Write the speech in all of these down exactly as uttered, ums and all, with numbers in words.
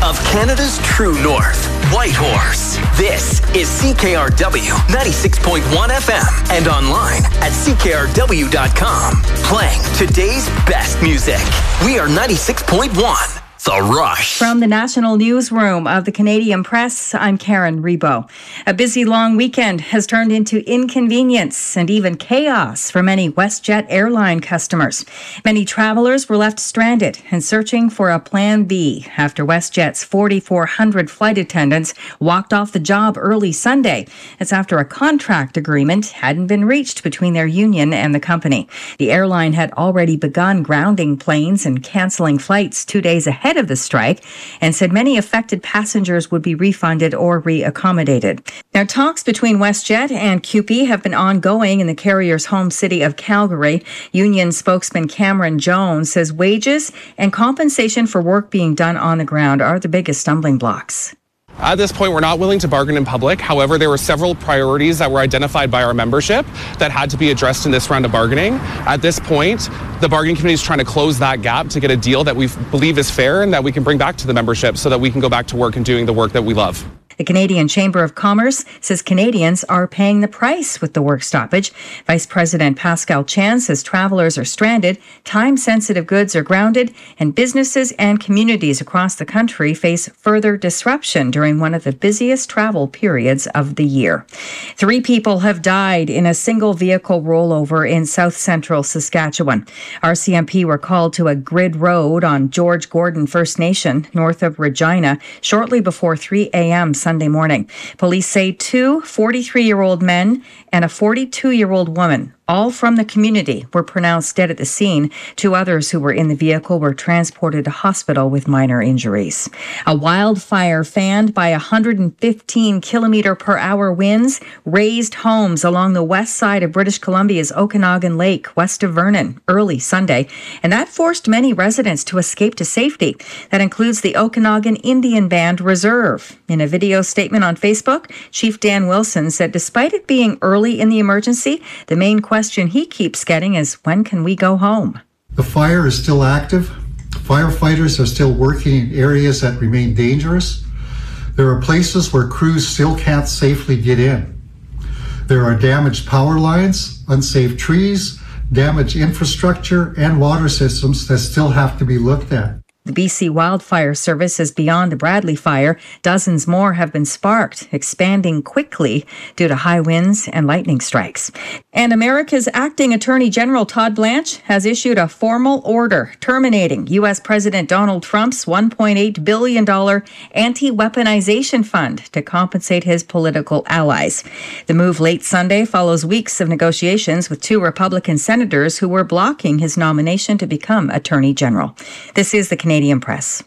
of Canada's true north, Whitehorse. This is C K R W ninety-six point one F M and online at C K R W dot com. Playing today's best music. We are ninety-six point one. The Rush. From the National Newsroom of the Canadian Press, I'm Karen Rebo. A busy long weekend has turned into inconvenience and even chaos for many WestJet airline customers. Many travelers were left stranded and searching for a plan B after WestJet's forty-four hundred flight attendants walked off the job early Sunday. It's after a contract agreement hadn't been reached between their union and the company. The airline had already begun grounding planes and cancelling flights two days ahead of the strike and said many affected passengers would be refunded or reaccommodated. Now, talks between WestJet and C U P E have been ongoing in the carrier's home city of Calgary. Union spokesman Cameron Jones says wages and compensation for work being done on the ground are the biggest stumbling blocks. At this point, we're not willing to bargain in public. However, there were several priorities that were identified by our membership that had to be addressed in this round of bargaining. At this point, the bargaining committee is trying to close that gap to get a deal that we believe is fair and that we can bring back to the membership so that we can go back to work and doing the work that we love. The Canadian Chamber of Commerce says Canadians are paying the price with the work stoppage. Vice President Pascal Chan says travelers are stranded, time-sensitive goods are grounded, and businesses and communities across the country face further disruption during one of the busiest travel periods of the year. Three people have died in a single vehicle rollover in south central Saskatchewan. R C M P were called to a grid road on George Gordon First Nation, north of Regina, shortly before three a.m. Sunday morning. Police say two forty-three-year-old men and a forty-two-year-old woman, all from the community, were pronounced dead at the scene. Two others who were in the vehicle were transported to hospital with minor injuries. A wildfire fanned by one hundred fifteen kilometre per hour winds razed homes along the west side of British Columbia's Okanagan Lake, west of Vernon, early Sunday, and that forced many residents to escape to safety. That includes the Okanagan Indian Band Reserve. In a video statement on Facebook, Chief Dan Wilson said despite it being early in the emergency, the main question he keeps getting is, when can we go home? The fire is still active. Firefighters are still working in areas that remain dangerous. There are places where crews still can't safely get in. There are damaged power lines, unsafe trees, damaged infrastructure, and water systems that still have to be looked at. The B C Wildfire Service is beyond the Bradley fire. Dozens more have been sparked, expanding quickly due to high winds and lightning strikes. And America's acting Attorney General Todd Blanche has issued a formal order terminating U S President Donald Trump's one point eight billion dollars anti-weaponization fund to compensate his political allies. The move late Sunday follows weeks of negotiations with two Republican senators who were blocking his nomination to become Attorney General. This is the Canadian Canadian Press.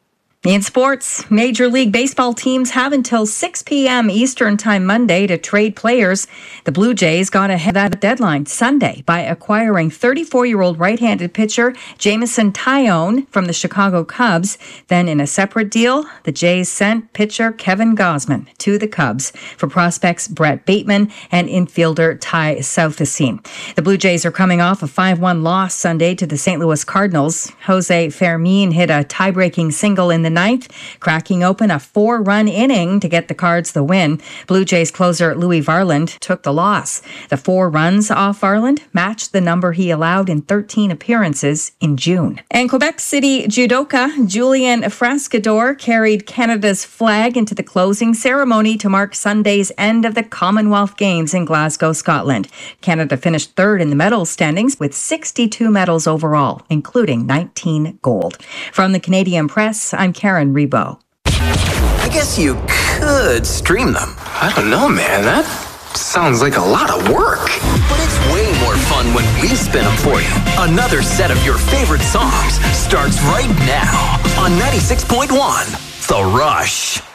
In sports, Major League Baseball teams have until six p.m. Eastern Time Monday to trade players. The Blue Jays got ahead of that deadline Sunday by acquiring thirty-four-year-old right-handed pitcher Jameson Taillon from the Chicago Cubs. Then in a separate deal, the Jays sent pitcher Kevin Gausman to the Cubs for prospects Brett Bateman and infielder Ty Southesine. The Blue Jays are coming off a five one loss Sunday to the Saint Louis Cardinals. Jose Fermin hit a tie-breaking single in the ninth, cracking open a four-run inning to get the Cards the win. Blue Jays closer Louis Varland took the loss. The four runs off Varland matched the number he allowed in thirteen appearances in June. And Quebec City judoka Julien Frascador carried Canada's flag into the closing ceremony to mark Sunday's end of the Commonwealth Games in Glasgow, Scotland. Canada finished third in the medal standings with sixty-two medals overall, including nineteen gold. From the Canadian Press, I'm Karen Rebo. I guess you could stream them. I don't know, man. That sounds like a lot of work. But it's way more fun when we spin them for you. Another set of your favorite songs starts right now on ninety-six point one The Rush.